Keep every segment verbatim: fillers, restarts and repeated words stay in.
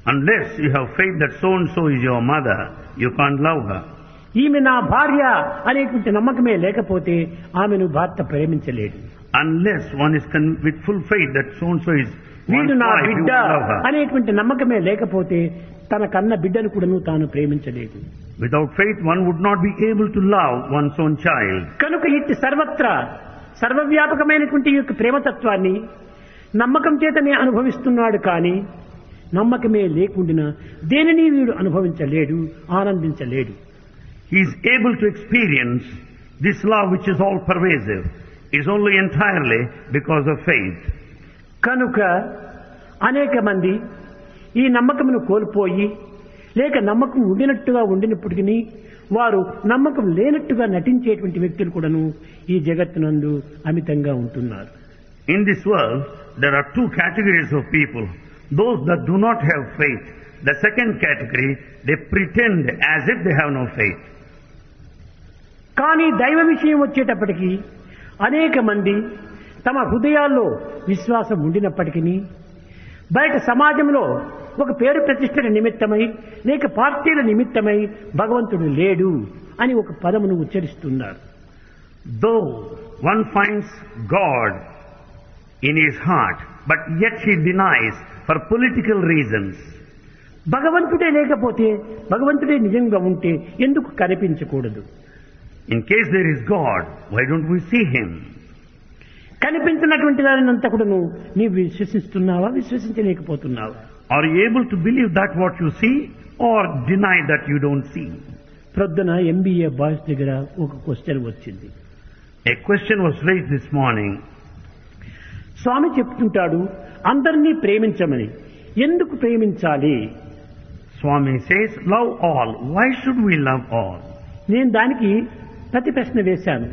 Unless you have faith that so and so is your mother, you can't love her. ఈమె నా భార్య అనేటువంటి నమ్మకమే లేకపోతే ఆమెను భర్త ప్రేమించలేడు. Unless one is con- with full faith that so and so is వీడు one's నా wife, you బిడ్డ will love her. అనేటువంటి నమ్మకమే లేకపోతే తన కన్న బిడ్డను కూడాను తాను ప్రేమించలేదు. Without faith, one would not be able to love one's own child. కనుక ఇట్టి సర్వత్రా సర్వవ్యాపకమైనటువంటి ఈ యొక్క ప్రేమతత్వాన్ని నమ్మకం చేతనే అనుభవిస్తున్నాడు. కానీ నమ్మకమే లేకుండా దేనిని వీడు అనుభవించలేడు, ఆనందించలేడు. He is able to experience this love which is all pervasive. It is only entirely because of faith. కనుక అనేక మంది ఈ నమ్మకమును కోల్పోయి లేక నమ్మకం ఉండినట్టుగా ఉండినప్పటికీ వారు నమ్మకం లేనట్టుగా నటించేటువంటి వ్యక్తులు కూడాను ఈ జగత్తునందు అమితంగా ఉంటున్నారు. In this world, there are two categories of people. Those that do not have faith. The second category, they pretend as if they have no faith. కానీ దైవ విషయం వచ్చేటప్పటికీ అనేక మంది తమ హృదయాల్లో విశ్వాసం ఉండినప్పటికీ బయట సమాజంలో ఒక పేరు ప్రతిష్టల నిమిత్తమై లేక పార్టీల నిమిత్తమై భగవంతుడు లేడు అని ఒక పదమును ఉచ్చరిస్తున్నారు. Though one finds God in his heart, but yet he denies for political reasons. భగవంతుడే లేకపోతే భగవంతుడే నిజంగా ఉంటే ఎందుకు కనిపించకూడదు? In case there is God, why don't we see him? కనిపించినటువంటి దానినంతా కూడా నీవు విశ్వసిస్తున్నావా, విశ్వసించలేకపోతున్నావా? Are you able to believe that what you see or deny that you don't see? ప్రొద్దున ఎంబీఏ బాయ్స్ దగ్గర ఒక క్వశ్చన్ వచ్చింది. A question was raised this morning. స్వామి చెప్తుంటాడు అందరినీ ప్రేమించమని. ఎందుకు ప్రేమించాలి? Swami says, love all. Why should we love all? నేను దానికి ప్రతి ప్రశ్న వేశాను.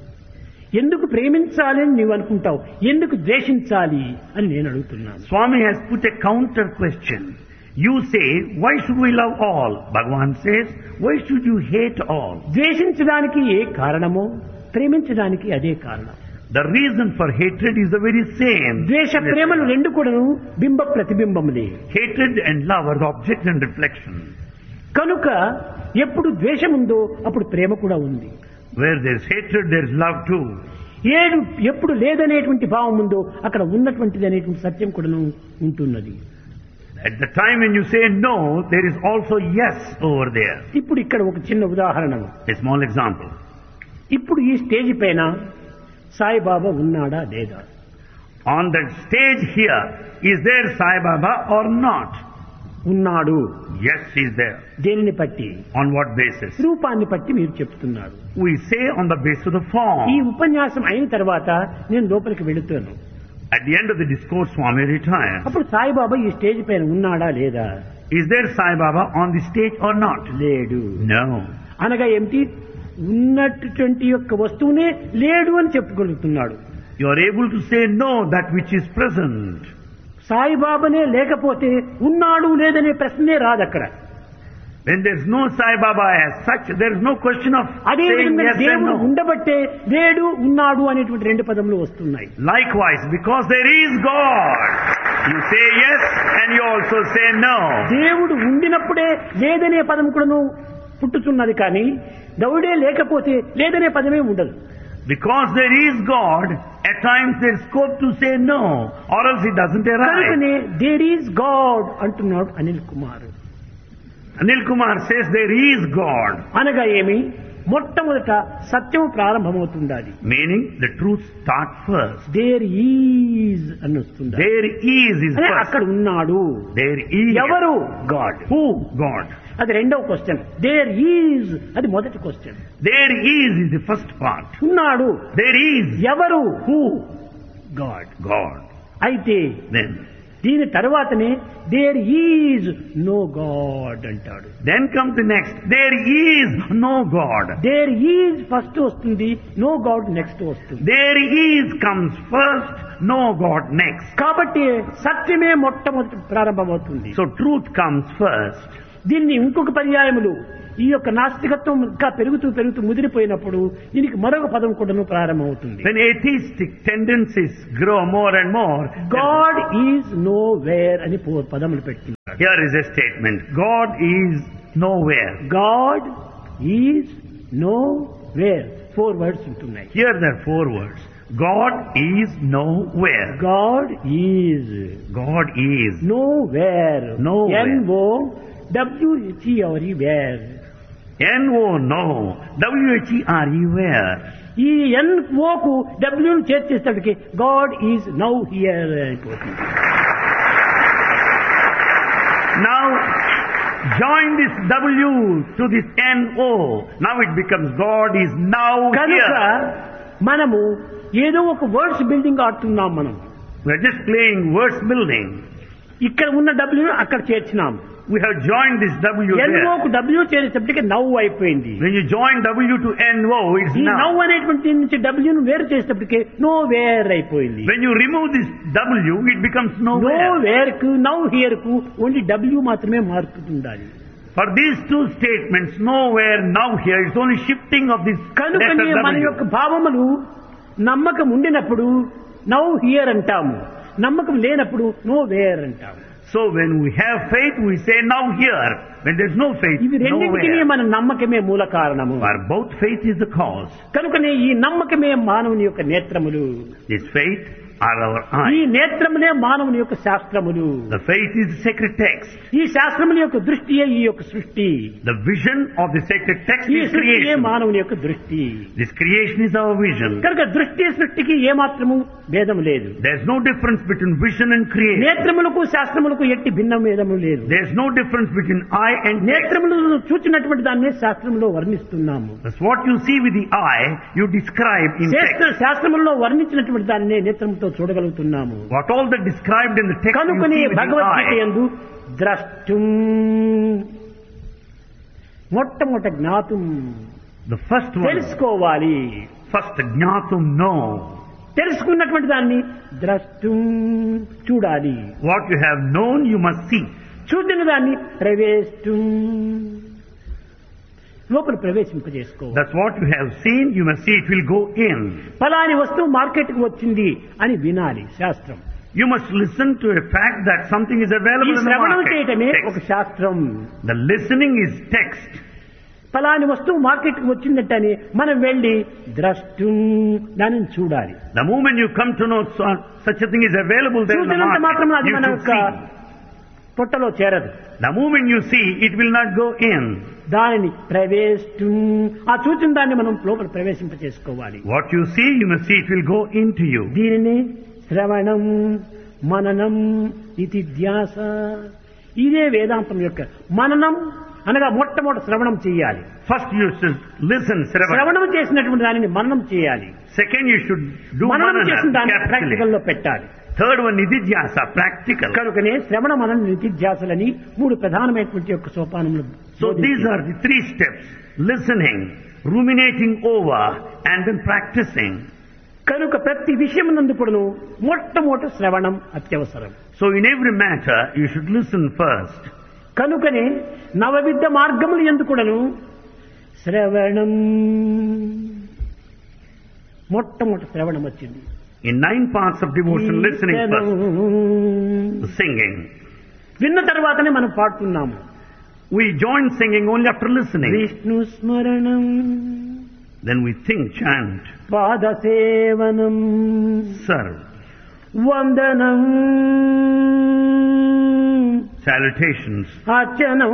ఎందుకు ప్రేమించాలి అని నీవు అనుకుంటావు, ఎందుకు ద్వేషించాలి అని నేను అడుగుతున్నాను. Swami has put a counter question. You say, why should we love all? Bhagavan says, why should you hate all? ద్వేషించడానికి ఏ కారణమో ప్రేమించడానికి అదే కారణం. The reason for hatred is the very same. ద్వేష ప్రేమలు రెండు కూడాను బింబ ప్రతిబింబములే. Hatred and love are the object and reflection. కనుక ఎప్పుడు ద్వేషం ఉందో అప్పుడు ప్రేమ కూడా ఉంది. Where there is hatred, there is love too. ఏడు ఎప్పుడు లేదనేటువంటి భావం ఉందో అక్కడ ఉన్నటువంటిది అనేటువంటి సత్యం కూడాను ఉంటున్నది. At the time when you say no, there is also yes over there. ఇప్పుడు ఇక్కడ ఒక చిన్న ఉదాహరణ. A small example. ఇప్పుడు ఈ స్టేజ్ పైన సాయిబాబా ఉన్నాడా లేదా? On that stage here, is there Sai Baba or not? ఉన్నాడు. Yes, he is there. దేనిని బట్టి? On what basis? రూపాన్ని బట్టి మీరు చెప్తున్నారు. We say on the basis of the form. ఈ ఉపన్యాసం అయిన తర్వాత నేను లోపలికి వెళుతాను. At the end of the discourse, Swami retires. అప్పుడు సాయిబాబా ఈ స్టేజ్ పైన ఉన్నాడా లేదా? Is there Sai Baba on the stage or not? లేడు. No. అనగా ఏమిటి? ఉన్నటువంటి యొక్క వస్తువునే లేడు అని చెప్పగలుగుతున్నాడు. You are able to say no that which is present. సాయిబాబానే లేకపోతే ఉన్నాడు లేదనే ప్రశ్నే రాదు అక్కడ. When there is no Sai Baba as such, there is no question of అదే saying విధంగా yes and దేవుడు no. ఉండబట్టే లేడు ఉన్నాడు అనేటువంటి రెండు పదములు వస్తున్నాయి. Likewise, because there is God, you say yes and you also say no. దేవుడు ఉండినప్పుడే లేదనే పదం కూడాను పుట్టుతున్నది, కానీ దేవుడే లేకపోతే లేదనే పదమే ఉండదు. Because there is God, at times there is scope to say no, or else it doesn't arise. కనుకనే దేర్ ఈజ్ గాడ్ అంటున్నాడు Anil Kumar. Anil Kumar says there is God. అనగా ఏమి? మొట్టమొదట సత్యము ప్రారంభమవుతుండాలి. Meaning the truth starts first. There is అని వస్తుంది. There is is first. అక్కడ ఉన్నాడు. There is. ఎవరు? గాడ్. Who? God. అది రెండవ క్వశ్చన్. దేర్ ఈజ్ అది మొదటి question. There is is the first part. ఉన్నాడు. There is. ఎవరు? Who? గాడ్. God. అయితే Then. దీని తర్వాతనే దేర్ ఈజ్ నో గాడ్ అంటాడు. Then comes the next. There is no God. There is first వస్తుంది, no God next వస్తుంది. There is comes first, no God next. కాబట్టి సత్యమే మొట్టమొదటి ప్రారంభమవుతుంది. So truth comes first. దీన్ని ఇంకొక పర్యాయములు ఈ యొక్క నాస్తికత్వం ఇంకా పెరుగుతూ పెరుగుతూ ముదిరిపోయినప్పుడు దీనికి మరొక పదం కూడాను ప్రారంభమవుతుంది. When atheistic tendencies grow more and more, God is know where అని పదములు పెట్టినాడు. Here is a statement. God is nowhere. God is nowhere. Four words ఉంటున్నాయి. Here there are four words. God is nowhere. God is God is nowhere. Nowhere. N O W H E R E where. N O no. W H E R E where. ఈ ఎన్ ఓకు డబ్ల్యూను చేర్చేసేటప్పటికి God is now here అయిపోతుంది. Now join this W to this N O. Now it becomes God is now కనుక here. మనము ఏదో ఒక words building ఆడుతున్నాం. మనం We are just playing words building. ఇక్కడ ఉన్న డబ్ల్యూ అక్కడ చేర్చినాం. We have joined this W N there. ఓకు W చేరేటప్పటికి నవ్వు అయిపోయింది. When you join W to N O, it's ఈ now. నవ్వు అనేటువంటి నుంచి డబ్ల్యూను వేరు చేసేటప్పటికి నో వేర్ అయిపోయింది. When you remove this W, it becomes no nowhere. Wear కు నౌ హియర్ కు ఓన్లీ డబ్ల్యూ మాత్రమే మారుతుండాలి. For these two statements, nowhere, now here, it's only shifting of this కనుకనే letter మన యొక్క W. భావములు నమ్మకం ఉండినప్పుడు నౌ హియర్ అంటాము, నమ్మకం లేనప్పుడు నో వేర్ అంటాము. So when we have faith, we say now here. When there's no faith, ఇవి రెండింటికి nowhere. మన నమ్మకమే మూల కారణము. For both faith is the cause. కనుకనే ఈ నమ్మకమే మానవుని యొక్క నేత్రములు. This faith are our ఈ eyes. నేత్రములే మానవుని యొక్క శాస్త్రములు. The faith is the sacred text. ఈ శాస్త్రముల యొక్క దృష్టియే ఈ యొక్క సృష్టి. The vision of the sacred text ఈ is సృష్టియే creation. మానవుని యొక్క దృష్టి. This creation is our vision. కనుక దృష్టి సృష్టికి ఏమాత్రము భేదం లేదు. There's no difference between vision and creation. నేత్రములకు శాస్త్రములకు ఎట్టి భిన్నం భేదము లేదు. There's no difference between eye and text. నేత్రములను చూచినటువంటి దాన్ని శాస్త్రంలో వర్ణిస్తున్నాము. That's what you see with the eye, you describe in శాస్త్ర text. శాస్త్రములలో వర్ణించినటువంటి దాన్ని నేత్రంతో చూడగలుగుతున్నాము. What all that described in the text you కనుకనే see with the Bhagavad Gita eye. యందు ద్రష్టుం మొట్టమొదట జ్ఞాతుం The first one, తెలుసుకోవాలి. first జ్ఞాతుం know. తెలుసుకున్నటువంటి దాన్ని ద్రష్టుం చూడాలి. What you have known, you must see. చూసిన దాన్ని ప్రవేశం లోపల ప్రవేశింపజేసుకోవాలి. That's what you have seen, you must see it will go in. ఫలాని వస్తువు మార్కెట్కి వచ్చింది అని వినాలి శాస్త్రం. You must listen to a fact that something is ఈ available in the శ్రవణం market. చేయటమే ఒక Text. శాస్త్రం. The listening is text. ఫలాని వస్తువు మార్కెట్కి వచ్చిందంటే మనం వెళ్ళి ద్రష్టుం దానిని చూడాలి. The moment you come to know so- such a thing is available there in the చూసినంత మాత్రం market, అది you మన should యొక్క see. పొట్టలో చేరదు. The moment you see, it will not go in. దానిని ప్రవేశం ఆ చూచిన దాన్ని మనం లోపల ప్రవేశింప చేసుకోవాలి. What you see, you must see it will go into you. దీనిని శ్రవణం మననం నితిధ్యాస, ఇదే వేదాంతం యొక్క మననం అనగా మొట్టమొదటి శ్రవణం చేయాలి. First you should listen, Sravana. శ్రవణం చేసినటువంటి దానిని మననం చేయాలి. Second you should do మననం చేసిన manana, దాన్ని capitally. ప్రాక్టికల్ లో పెట్టాలి. Third one, nididhyasa, practical. కనుకనే శ్రవణ మనన నితిధ్యాసలని మూడు ప్రధానమైనటువంటి యొక్క సోపానములు. So these are the three steps. Listening, ruminating over, and then practicing. కనుక ప్రతి విషయం నందు కూడాను మొట్టమొదటి శ్రవణం అత్యవసరం. So in every matter, you should listen first. కనుకనే నవవిధ మార్గములు యందు కూడాను శ్రవణం మొట్టమొదటి శ్రవణం వచ్చింది. In nine parts of devotion, listening first, singing. విన్న తర్వాతనే మనం పాడుతున్నాము. We join singing only after listening. Vishnu స్మరణం Then we think, chant, పాద సేవనం serve, వందనం salutations, అర్చనం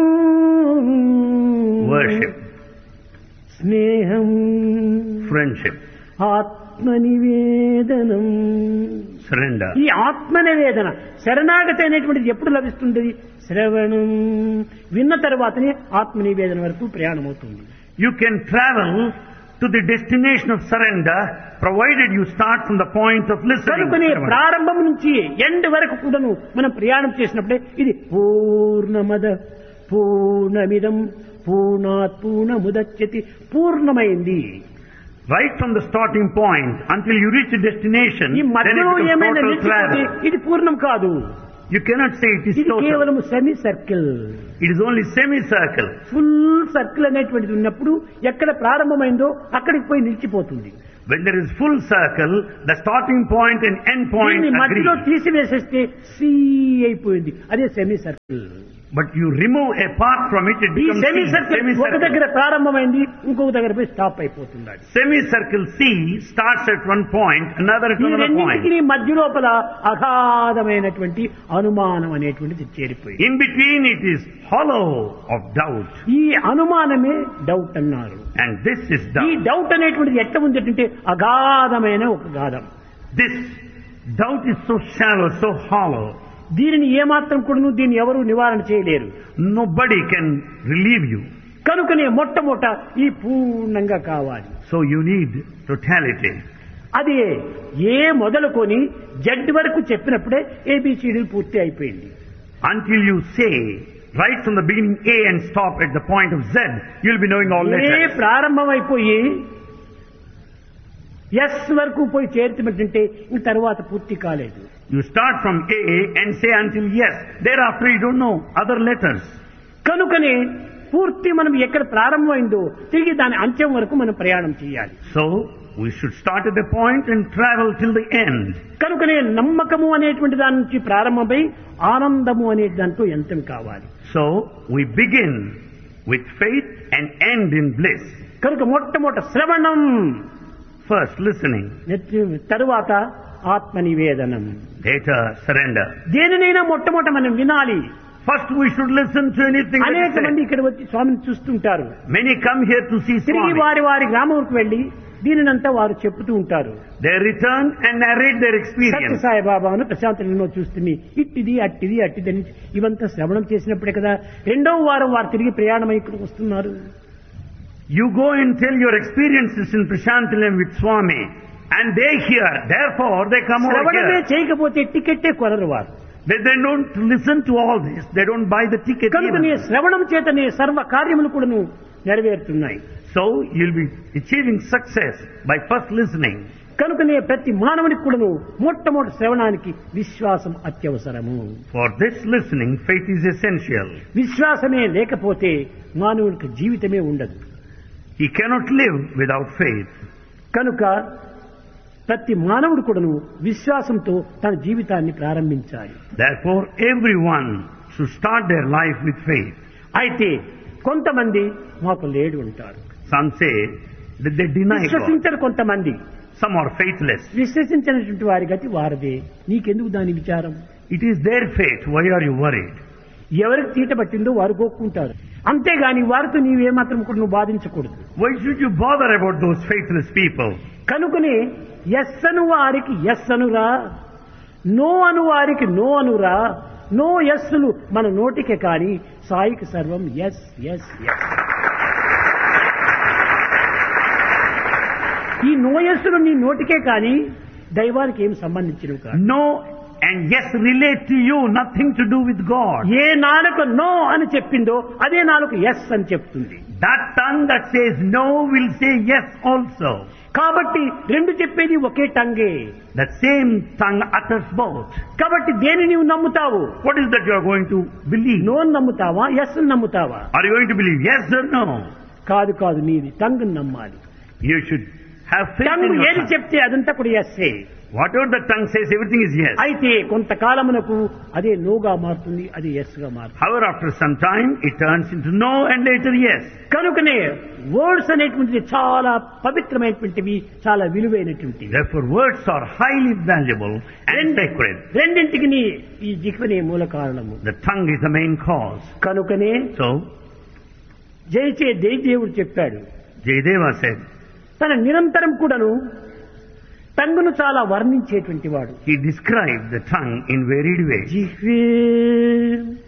worship, స్నేహం friendship, ఆత్మనివేదనం. surrender. ఈ ఆత్మనివేదన శరణాగతి అనేటువంటిది ఎప్పుడు లభిస్తుంది? శ్రవణం విన్న తర్వాతనే ఆత్మనివేదన వరకు ప్రయాణం అవుతుంది. You can travel to the destination of surrender provided you start from the point of listening. కనుకనే ప్రారంభం నుంచి ఎండ్ వరకు కూడాను మనం ప్రయాణం చేసినప్పుడే ఇది పూర్ణమద పూర్ణమిదం పూర్ణాత్ పూర్ణముదచ్యతి పూర్ణమైంది. Right from the starting point until you reach the destination, ఈ then it మధ్యలో becomes ఏమైనా total నిలిచిపోతే travel. ఇది పూర్ణం కాదు. You cannot say it is ఇది total. కేవలం semi circle. It is only semicircle. Full circle అనేటువంటిది ఉన్నప్పుడు ఎక్కడ ప్రారంభమైందో అక్కడికి పోయి నిలిచిపోతుంది. When there is full circle, the starting point and end point దీన్ని agree. మధ్యలో తీసివేసేస్తే సి అయిపోయింది, అదే semi circle. But you remove a part from it, it ఈ becomes సెమీ C, సర్కిల్ ఒక semicircle. దగ్గర ప్రారంభమైంది, ఇంకొక దగ్గర పోయి స్టాప్ అయిపోతుంది. Semicircle C starts at one point, another at ఈ another point. రెండింటికి మధ్య లోపల అగాధమైనటువంటి అనుమానం అనేటువంటిది చేరిపోయింది. In between it is hollow of doubt. ఈ అనుమానమే డౌట్ అన్నారు. And this is ఈ doubt. డౌట్ అనేటువంటిది ఎట్లా ఉంది అంటే అగాధమైన ఒక Gadham. This doubt is so shallow, so hollow. దీనిని ఏమాత్రం కూడాను దీన్ని ఎవరు నివారణ చేయలేరు. Nobody can relieve you. కనుకనే మొట్టమొదట ఈ పూర్ణంగా కావాలి. So you need totality. అది ఏ మొదలుకొని జడ్ వరకు చెప్పినప్పుడే ఏబిసిడీలు పూర్తి అయిపోయింది. Until you say right from the beginning A and stop at the point of Z, you'll be knowing all A letters. ప్రారంభమైపోయి yes వరకు పోయి చేరుతున్నట్టుంటే ఇంక తర్వాత పూర్తి కాలేదు. You start from A and say until yes. Thereafter you don't know other letters. కనుకనే పూర్తి మనం ఎక్కడ ప్రారంభమైందో తిరిగి దాని అంత్యం వరకు మనం ప్రయాణం చేయాలి. So we should start at the point and travel till the end. కనుకనే నమ్మకము అనేటువంటి దాని నుంచి ప్రారంభమై ఆనందము అనే దాంట్లో ఎంతం కావాలి. So we begin with faith and end in bliss. కనుక మొట్టమొదట శ్రవణం, First listening, తరువాత ఆత్మ నివేదనం. later surrender. దేనినైనా మొట్టమొదట మనం వినాలి. First we should listen to anything that అనేక is మంది said. ఇక్కడ వచ్చి స్వామిని చూస్తుంటారు. Many come here to see తిరిగి Swami. వారి వారి గ్రామంకు వెళ్లి దీనినంతా వారు చెప్తూ ఉంటారు. They return and narrate their experience. Sathya Sai బాబాను ప్రశాంతంలో చూస్తుంది, ఇట్టిది అట్టిది అట్టిది అని ఇవంతా శ్రవణం చేసినప్పుడే కదా రెండవ వారం వారు తిరిగి ప్రయాణం ఇక్కడికి వస్తున్నారు. You go and tell your experiences in Prashantilam with Swami, and they hear. Therefore, they come over శ్రవణమే here. చేయకపోతే టికెట్టే కొనరు వారు. They, they don't listen to all this. They don't buy the ticket కనుకనే even. శ్రవణం చేతనే సర్వ కార్యములు కూడాను నెరవేరుతున్నాయి. So, you'll be achieving success by first listening. కనుకనే ప్రతి మానవునికి కూడాను మొట్టమొదటి శ్రవణానికి విశ్వాసం అత్యవసరము. For this listening, faith is essential. విశ్వాసమే లేకపోతే మానవునికి జీవితమే ఉండదు. He cannot live without faith. కనుక ప్రతి మానవుడు కూడాను విశ్వాసంతో తన జీవితాన్ని ప్రారంభించాలి. Therefore, everyone should start their life with faith. అయితే కొంతమంది మాకు లేడు ఉంటారు, Some say that they deny God. విశ్వసించరు కొంతమంది. Some are faithless. విశ్వసించినటువంటి వారి గతి వారిదే, నీకెందుకు దాని విచారం? It is their fate. Why are you worried? ఎవరికి తీట పట్టిందో వారు గోక్కుంటారు. అంతేగాని వారితో నీవేమాత్రం కూడా నువ్వు బాధించకూడదు. Why should you bother about those faithless people? కనుకనే ఎస్ అను వారికి ఎస్ అనురా, నో అను వారికి నో అనురా. నో ఎస్సులు మన నోటికే కాని సాయికి సర్వం ఎస్ ఎస్ ఎస్. ఈ నో ఎస్సులు నీ నోటికే కాని దైవానికి ఏం సంబంధించినవి కాదు. No and yes relate to you, nothing to do with God. ఏ నాలుక నో అని చెప్పిందో అదే నాలుక ఎస్ అని చెప్తుంది. That tongue that says no will say yes also. కాబట్టి రెండు చెప్పేది ఒకే టంగే. The same tongue utters both. కాబట్టి దేని నీవు నమ్ముతావు? What is that you are going to believe? No నమ్ముతావా, ఎస్ నమ్ముతావా? Are you going to believe yes or no? కాదు కాదు, నీది టంగ్ నమ్మాలి. You should have faith tongue in your ఏది tongue. చెప్తే అదంతా కూడా essay. Whatever the tongue says, everything is yes. అయితే కొంతకాలమునకు అదే నోగా మారుతుంది, అది ఎస్ గా మారుతుంది. However, after some time, it turns into no and later yes. కనుకనే వర్డ్స్ అనేటువంటిది చాలా పవిత్రమైనటువంటివి, చాలా విలువైనటువంటివి. Therefore, words are highly valuable and sacred. రెండింటికి ఈ జిహ్వనే మూల కారణము. The tongue is the main cause. కనుకనే So, జయచే జయదేవుడు చెప్పాడు, Jayadeva said, తన నిరంతరం కూడాను టంగును చాలా వర్ణించేటువంటి వాడు. he described the tongue in varied ways. జిహ్వే